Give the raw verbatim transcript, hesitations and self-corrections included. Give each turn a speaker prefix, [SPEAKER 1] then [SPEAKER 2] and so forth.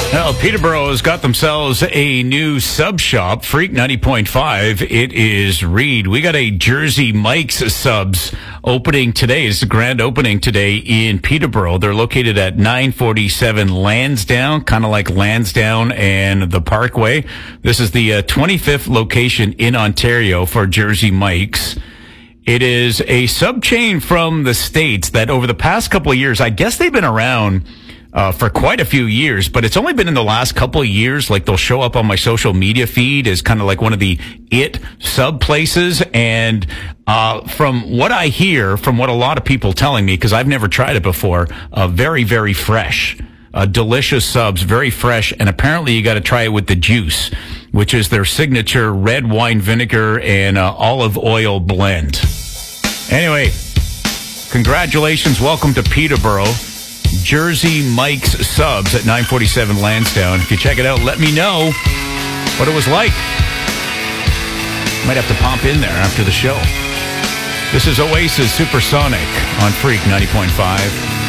[SPEAKER 1] Well, Peterborough has got themselves a new sub shop, Freak ninety point five. It is Reed. We got a Jersey Mike's subs opening today. It's the grand opening today in Peterborough. They're located at nine forty-seven Lansdowne, kind of like Lansdowne and the Parkway. This is the uh, twenty-fifth location in Ontario for Jersey Mike's. It is a sub chain from the States that over the past couple of years, I guess they've been around Uh, for quite a few years, but it's only been in the last couple of years. Like, they'll show up on my social media feed as kind of like one of the it sub places. And uh, from what I hear, from what a lot of people telling me, because I've never tried it before, uh, very, very fresh, uh, delicious subs, very fresh. And apparently you got to try it with the juice, which is their signature red wine vinegar and uh, olive oil blend. Anyway, congratulations. Welcome to Peterborough. Jersey Mike's subs at nine forty-seven Lansdowne. If you check it out, let me know what it was like. Might have to pop in there after the show. This is Oasis Supersonic on Freak ninety point five.